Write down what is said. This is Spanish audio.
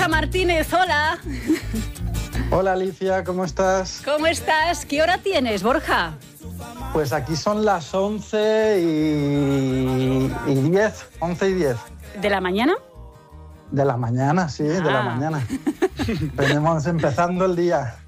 Borja Martínez, hola. Hola Alicia, ¿cómo estás? ¿Cómo estás? ¿Qué hora tienes, Borja? Pues aquí son las 11 y 10, 11 y 10. ¿De la mañana? De la mañana, sí, de la mañana. Venimos empezando el día.